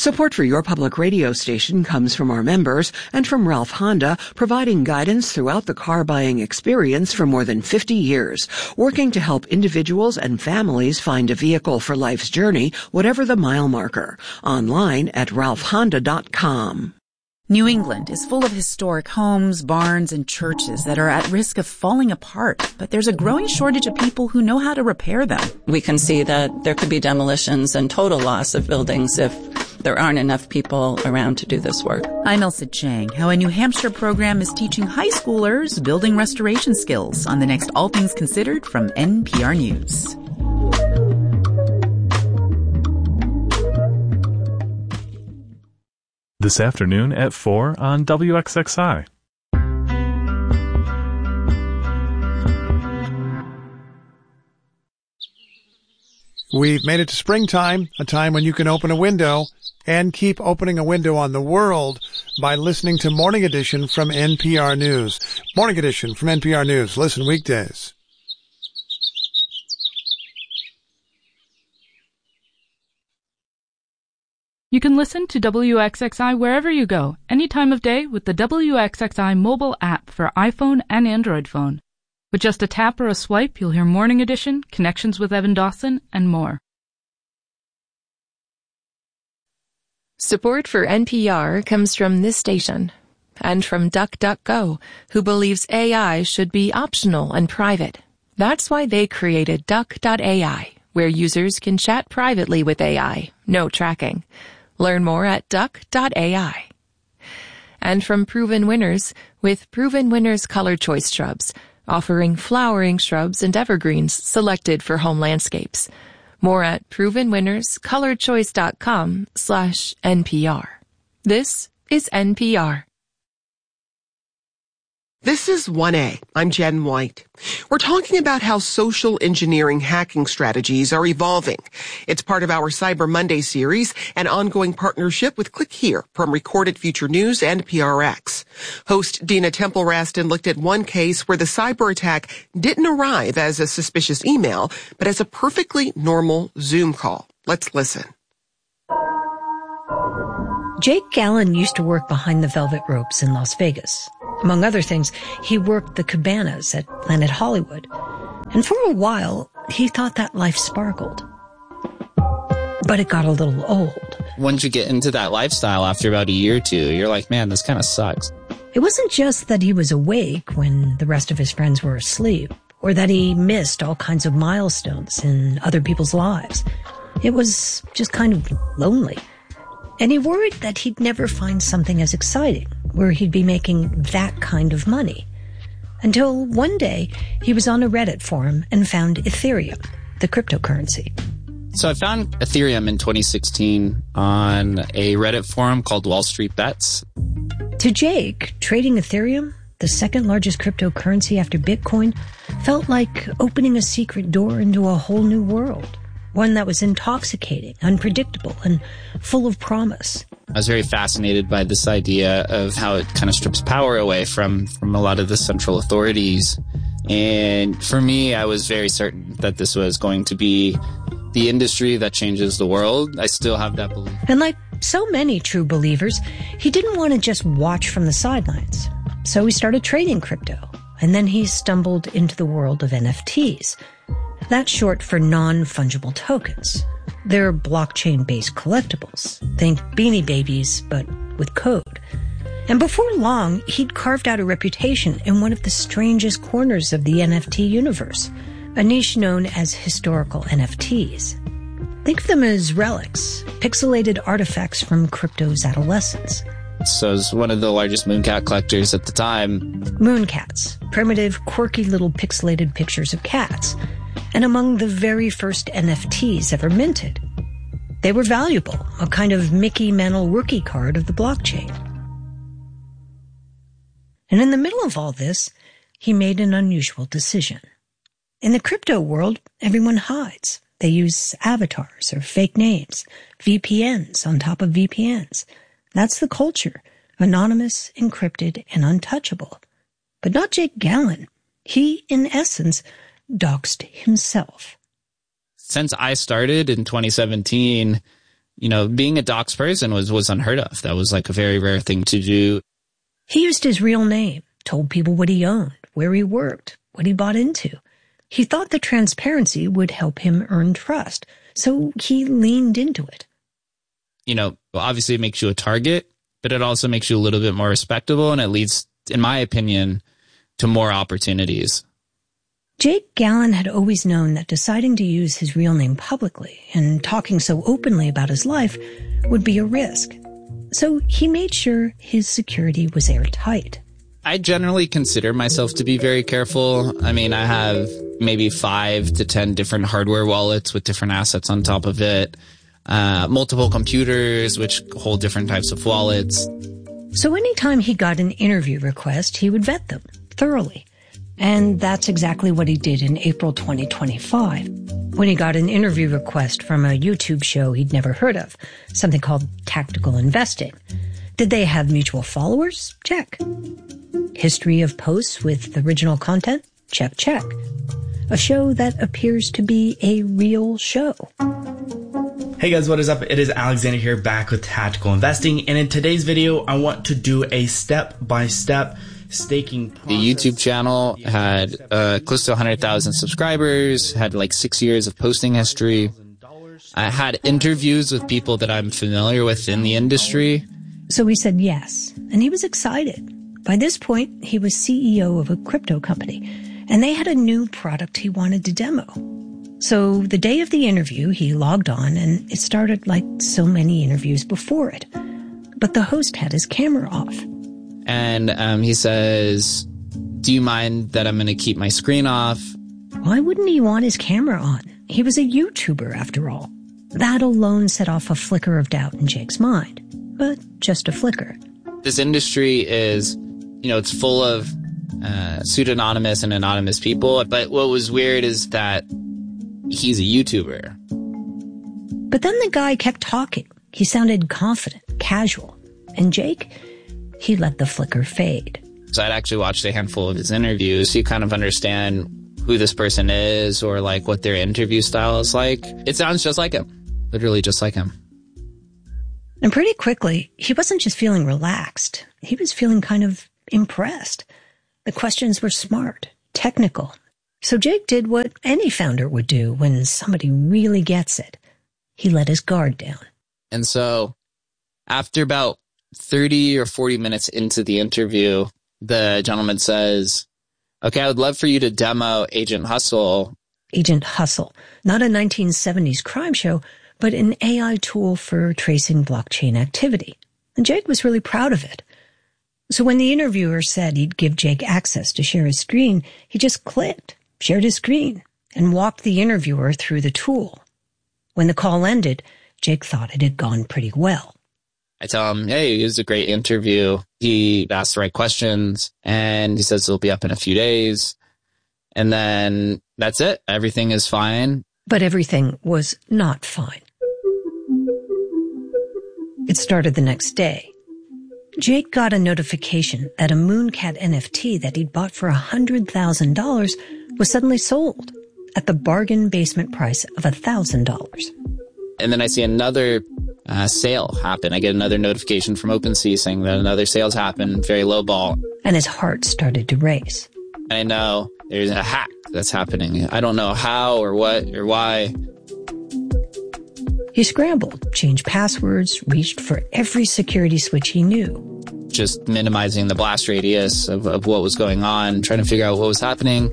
Support for your public radio station comes from our members and from Ralph Honda, providing guidance throughout the car buying experience for more than 50 years, working to help individuals and families find a vehicle for life's journey, whatever the mile marker. Online at ralphhonda.com. New England is full of historic homes, barns, and churches that are at risk of falling apart, but there's a growing shortage of people who know how to repair them. We can see that there could be demolitions and total loss of buildings if there aren't enough people around to do this work. I'm Elsa Chang. How a New Hampshire program is teaching high schoolers building restoration skills on the next All Things Considered from NPR News. This afternoon at 4 on WXXI. We've made it to springtime, a time when you can open a window and keep opening a window on the world by listening to Morning Edition from NPR News. Morning Edition from NPR News. Listen weekdays. You can listen to WXXI wherever you go, any time of day with the WXXI mobile app for iPhone and Android phone. With just a tap or a swipe, you'll hear Morning Edition, Connections with Evan Dawson, and more. Support for NPR comes from this station and from DuckDuckGo, who believes AI should be optional and private. That's why they created Duck.ai, where users can chat privately with AI, no tracking. Learn more at duck.ai. And from Proven Winners, with Proven Winners Color Choice Shrubs, offering flowering shrubs and evergreens selected for home landscapes. More at provenwinnerscolorchoice.com/NPR. This is NPR. This is 1A. I'm Jen White. We're talking about how social engineering hacking strategies are evolving. It's part of our Cyber Monday series, an ongoing partnership with Click Here from Recorded Future News and PRX. Host Dina Temple-Raston looked at one case where the cyber attack didn't arrive as a suspicious email, but as a perfectly normal Zoom call. Let's listen. Jake Gallen used to work behind the velvet ropes in Las Vegas. Among other things, he worked the cabanas at Planet Hollywood. And for a while, he thought that life sparkled. But it got a little old. Once you get into that lifestyle after about a year or two, you're like, man, this kind of sucks. It wasn't just that he was awake when the rest of his friends were asleep, or that he missed all kinds of milestones in other people's lives. It was just kind of lonely. And he worried that he'd never find something as exciting, where he'd be making that kind of money. Until one day, he was on a Reddit forum and found Ethereum, the cryptocurrency. So I found Ethereum in 2016 on a Reddit forum called Wall Street Bets. To Jake, trading Ethereum, the second largest cryptocurrency after Bitcoin, felt like opening a secret door into a whole new world. One that was intoxicating, unpredictable, and full of promise. I was very fascinated by this idea of how it kind of strips power away from a lot of the central authorities. And for me, I was very certain that this was going to be the industry that changes the world. I still have that belief. And like so many true believers, he didn't want to just watch from the sidelines. So he started trading crypto. And then he stumbled into the world of NFTs. That's short for non-fungible tokens. They're blockchain-based collectibles. Think Beanie Babies, but with code. And before long, he'd carved out a reputation in one of the strangest corners of the NFT universe, a niche known as historical NFTs. Think of them as relics, pixelated artifacts from crypto's adolescence. So I was one of the largest mooncat collectors at the time. Mooncats, primitive, quirky little pixelated pictures of cats, and among the very first NFTs ever minted. They were valuable, a kind of Mickey Mantle rookie card of the blockchain. And in the middle of all this, he made an unusual decision. In the crypto world, everyone hides. They use avatars or fake names, VPNs on top of VPNs. That's the culture, anonymous, encrypted, and untouchable. But not Jake Gallen. He, in essence, doxed himself. Since I started in 2017, being a doxxed person was unheard of. That was like a very rare thing to do. He used his real name, told people what he owned, where he worked, what he bought into. He thought the transparency would help him earn trust, so he leaned into it. Obviously it makes you a target, but it also makes you a little bit more respectable, and it leads, in my opinion, to more opportunities. Jake Gallen had always known that deciding to use his real name publicly and talking so openly about his life would be a risk. So he made sure his security was airtight. I generally consider myself to be very careful. I mean, I have maybe 5 to 10 different hardware wallets with different assets on top of it, multiple computers, which hold different types of wallets. So anytime he got an interview request, he would vet them thoroughly. And that's exactly what he did in April 2025, when he got an interview request from a YouTube show he'd never heard of, something called Tactical Investing. Did they have mutual followers? Check. History of posts with original content? Check, check. A show that appears to be a real show. Hey guys, what is up? It is Alexander here, back with Tactical Investing, and in today's video, I want to do a step-by-step staking process. The YouTube channel had close to 100,000 subscribers, had like 6 years of posting history. I had interviews with people that I'm familiar with in the industry. So he said yes, and he was excited. By this point, he was CEO of a crypto company, and they had a new product he wanted to demo. So the day of the interview, he logged on, and it started like so many interviews before it. But the host had his camera off. And he says, "Do you mind that I'm going to keep my screen off?" Why wouldn't he want his camera on? He was a YouTuber, after all. That alone set off a flicker of doubt in Jake's mind. But just a flicker. This industry is, it's full of pseudonymous and anonymous people. But what was weird is that he's a YouTuber. But then the guy kept talking. He sounded confident, casual. And Jake, he let the flicker fade. So I'd actually watched a handful of his interviews so you kind of understand who this person is or like what their interview style is like. It sounds just like him. Literally just like him. And pretty quickly, he wasn't just feeling relaxed. He was feeling kind of impressed. The questions were smart, technical. So Jake did what any founder would do when somebody really gets it. He let his guard down. And so after about 30 or 40 minutes into the interview, the gentleman says, "Okay, I would love for you to demo Agent Hustle." Agent Hustle, not a 1970s crime show, but an AI tool for tracing blockchain activity. And Jake was really proud of it. So when the interviewer said he'd give Jake access to share his screen, he just clicked, shared his screen, and walked the interviewer through the tool. When the call ended, Jake thought it had gone pretty well. I tell him, "Hey, it was a great interview." He asked the right questions, and he says it'll be up in a few days. And then that's it. Everything is fine. But everything was not fine. It started the next day. Jake got a notification that a Mooncat NFT that he'd bought for $100,000 was suddenly sold at the bargain basement price of $1,000. And then I see another sale happen. I get another notification from OpenSea saying that another sale's happened, very low ball. And his heart started to race. I know there's a hack that's happening. I don't know how or what or why. He scrambled, changed passwords, reached for every security switch he knew. Just minimizing the blast radius of what was going on, trying to figure out what was happening.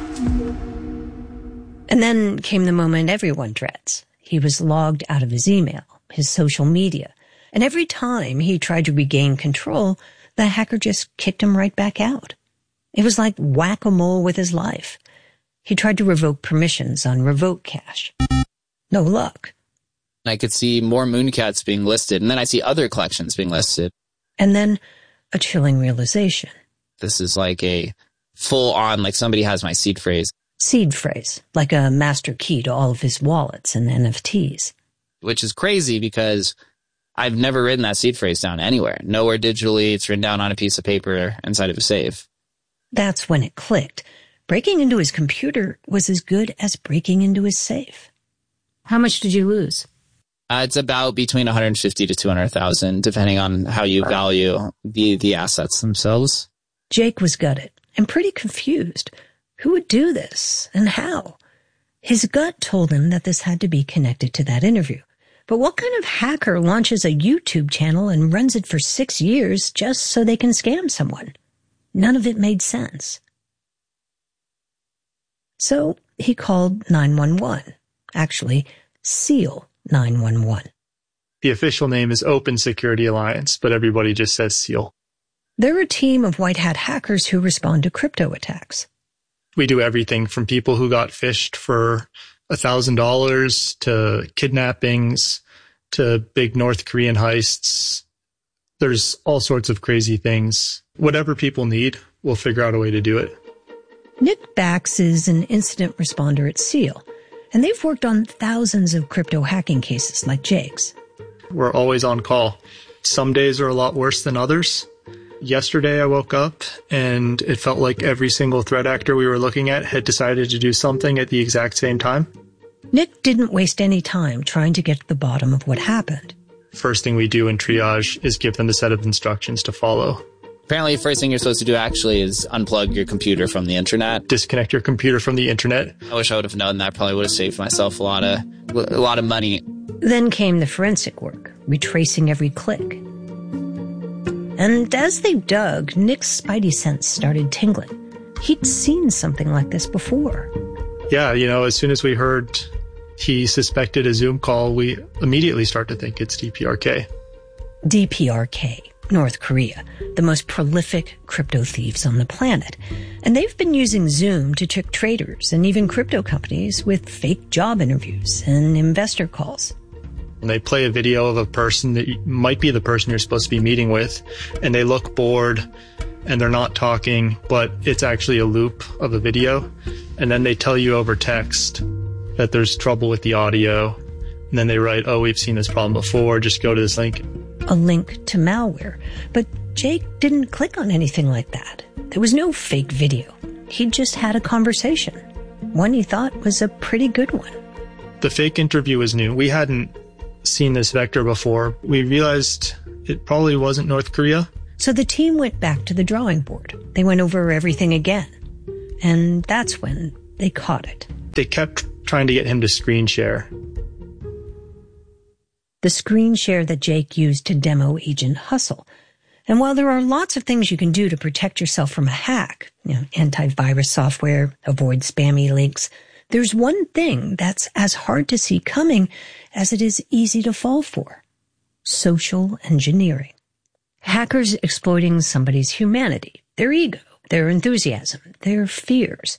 And then came the moment everyone dreads. He was logged out of his email, his social media, and every time he tried to regain control, the hacker just kicked him right back out. It was like whack-a-mole with his life. He tried to revoke permissions on Revoke Cache. No luck. I could see more Mooncats being listed, and then I see other collections being listed. And then a chilling realization. This is like a full-on, like somebody has my seed phrase. Seed phrase, like a master key to all of his wallets and NFTs. Which is crazy because I've never written that seed phrase down anywhere. Nowhere digitally. It's written down on a piece of paper inside of a safe. That's when it clicked. Breaking into his computer was as good as breaking into his safe. How much did you lose? It's about between 150 to 200,000, depending on how you value the assets themselves. Jake was gutted and pretty confused. Who would do this and how? His gut told him that this had to be connected to that interview. But what kind of hacker launches a YouTube channel and runs it for 6 years just so they can scam someone? None of it made sense. So he called 911. Actually, SEAL 911. The official name is Open Security Alliance, but everybody just says SEAL. They're a team of white hat hackers who respond to crypto attacks. We do everything from people who got phished for $1,000 to kidnappings to big North Korean heists. There's all sorts of crazy things. Whatever people need, we'll figure out a way to do it. Nick Bax is an incident responder at SEAL, and they've worked on thousands of crypto hacking cases like Jake's. We're always on call. Some days are a lot worse than others. Yesterday I woke up and it felt like every single threat actor we were looking at had decided to do something at the exact same time. Nick didn't waste any time trying to get to the bottom of what happened. First thing we do in triage is give them a set of instructions to follow. Apparently, the first thing you're supposed to do actually is unplug your computer from the internet. Disconnect your computer from the internet. I wish I would have known that. Probably would have saved myself a lot of money. Then came the forensic work, retracing every click. And as they dug, Nick's spidey sense started tingling. He'd seen something like this before. Yeah, as soon as we heard he suspected a Zoom call, we immediately start to think it's DPRK. DPRK, North Korea, the most prolific crypto thieves on the planet. And they've been using Zoom to trick traders and even crypto companies with fake job interviews and investor calls. And they play a video of a person that might be the person you're supposed to be meeting with, and they look bored and they're not talking, but it's actually a loop of a video. And then they tell you over text that there's trouble with the audio. And then they write, "Oh, we've seen this problem before. Just go to this link." A link to malware. But Jake didn't click on anything like that. There was no fake video. He just had a conversation. One he thought was a pretty good one. The fake interview was new. We hadn't seen this vector before. We realized it probably wasn't North Korea. So the team went back to the drawing board. They went over everything again. And that's when they caught it. They kept trying to get him to screen share. The screen share that Jake used to demo Agent Hustle. And while there are lots of things you can do to protect yourself from a hack, antivirus software, avoid spammy links, there's one thing that's as hard to see coming as it is easy to fall for. Social engineering. Hackers exploiting somebody's humanity, their ego, their enthusiasm, their fears.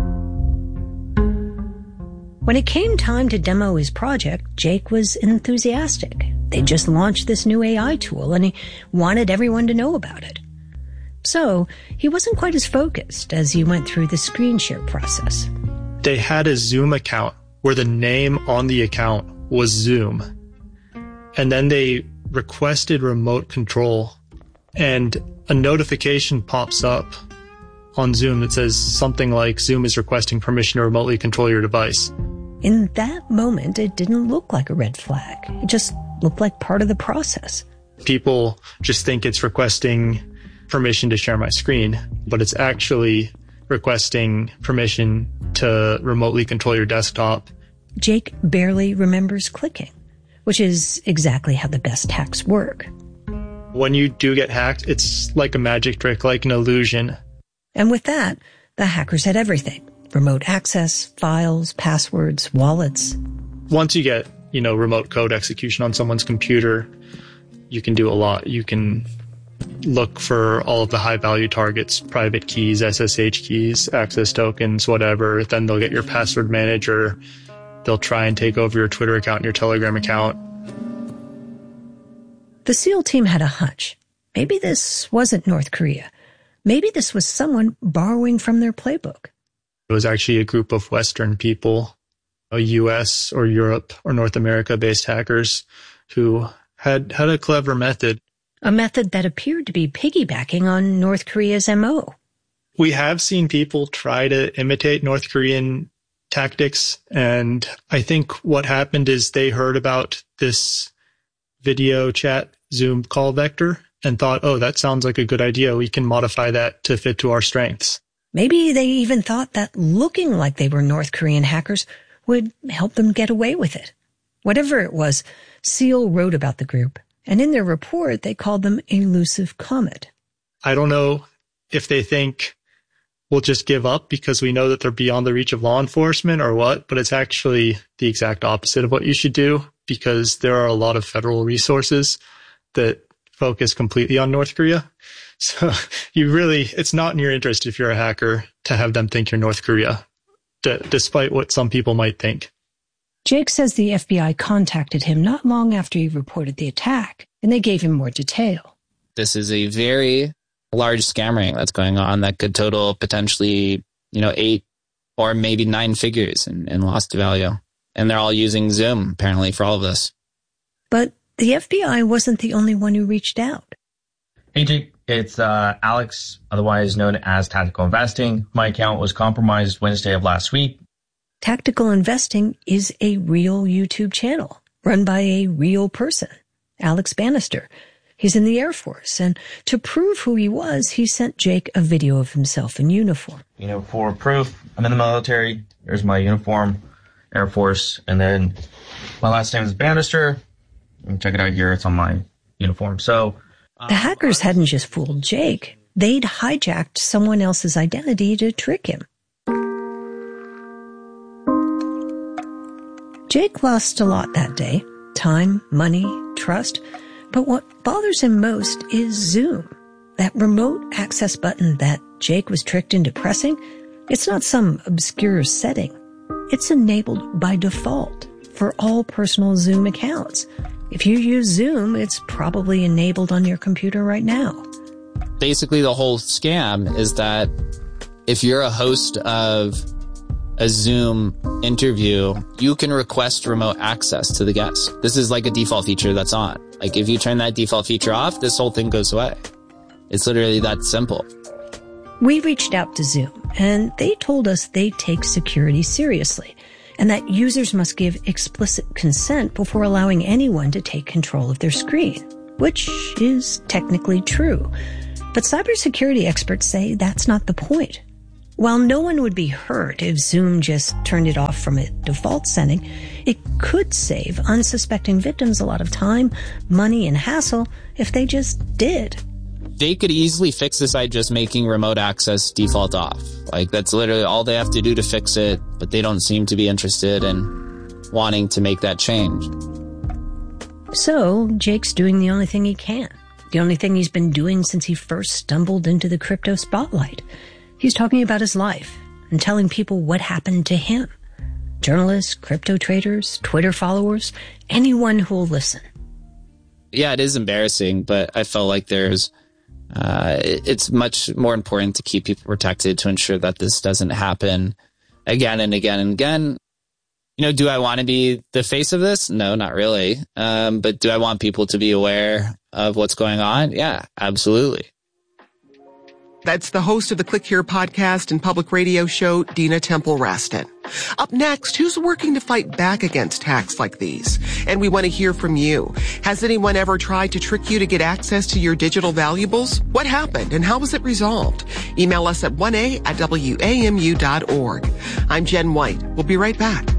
When it came time to demo his project, Jake was enthusiastic. They just launched this new AI tool and he wanted everyone to know about it. So he wasn't quite as focused as he went through the screen share process. They had a Zoom account where the name on the account was Zoom. And then they requested remote control and a notification pops up on Zoom that says something like Zoom is requesting permission to remotely control your device. In that moment, it didn't look like a red flag. It just looked like part of the process. People just think it's requesting permission to share my screen, but it's actually requesting permission to remotely control your desktop. Jake barely remembers clicking, which is exactly how the best hacks work. When you do get hacked, it's like a magic trick, like an illusion. And with that, the hackers had everything. Remote access, files, passwords, wallets. Once you get, remote code execution on someone's computer, you can do a lot. You can look for all of the high-value targets, private keys, SSH keys, access tokens, whatever. Then they'll get your password manager. They'll try and take over your Twitter account and your Telegram account. The SEAL team had a hunch. Maybe this wasn't North Korea. Maybe this was someone borrowing from their playbook. It was actually a group of Western people, US or Europe or North America-based hackers who had a clever method. A method that appeared to be piggybacking on North Korea's MO. We have seen people try to imitate North Korean tactics. And I think what happened is they heard about this video chat Zoom call vector and thought, oh, that sounds like a good idea. We can modify that to fit to our strengths. Maybe they even thought that looking like they were North Korean hackers would help them get away with it. Whatever it was, Seal wrote about the group, and in their report, they called them Elusive Comet. I don't know if they think we'll just give up because we know that they're beyond the reach of law enforcement or what, but it's actually the exact opposite of what you should do, because there are a lot of federal resources that focus completely on North Korea. So it's not in your interest if you're a hacker to have them think you're North Korea, despite what some people might think. Jake says the FBI contacted him not long after he reported the attack, and they gave him more detail. This is a very large scam ring that's going on that could total potentially, 8 or maybe 9 figures in lost value. And they're all using Zoom, apparently, for all of this. But the FBI wasn't the only one who reached out. Hey, Jake, it's Alex, otherwise known as Tactical Investing. My account was compromised Wednesday of last week. Tactical Investing is a real YouTube channel run by a real person, Alex Bannister. He's in the Air Force, and to prove who he was, he sent Jake a video of himself in uniform. For proof, I'm in the military. There's my uniform, Air Force, and then my last name is Bannister. Check it out here. It's on my uniform. So the hackers hadn't just fooled Jake. They'd hijacked someone else's identity to trick him. Jake lost a lot that day. Time, money, trust. But what bothers him most is Zoom. That remote access button that Jake was tricked into pressing, it's not some obscure setting. It's enabled by default for all personal Zoom accounts. If you use Zoom, it's probably enabled on your computer right now. Basically, the whole scam is that if you're a host of a Zoom interview, you can request remote access to the guest. This is like a default feature that's on. Like if you turn that default feature off, this whole thing goes away. It's literally that simple. We reached out to Zoom, and they told us they take security seriously, and that users must give explicit consent before allowing anyone to take control of their screen, which is technically true. But cybersecurity experts say that's not the point. While no one would be hurt if Zoom just turned it off from a default setting, it could save unsuspecting victims a lot of time, money, and hassle if they just did. They could easily fix this by just making remote access default off. Like that's literally all they have to do to fix it, but they don't seem to be interested in wanting to make that change. So Jake's doing the only thing he can. The only thing he's been doing since he first stumbled into the crypto spotlight. He's talking about his life and telling people what happened to him. Journalists, crypto traders, Twitter followers, anyone who'll listen. Yeah, it is embarrassing, but I felt like it's much more important to keep people protected to ensure that this doesn't happen again and again and again. Do I want to be the face of this? No, not really. But do I want people to be aware of what's going on? Yeah, absolutely. That's the host of the Click Here podcast and public radio show, Dina Temple-Raston. Up next, who's working to fight back against hacks like these? And we want to hear from you. Has anyone ever tried to trick you to get access to your digital valuables? What happened and how was it resolved? Email us at 1a@wamu.org. I'm Jen White. We'll be right back.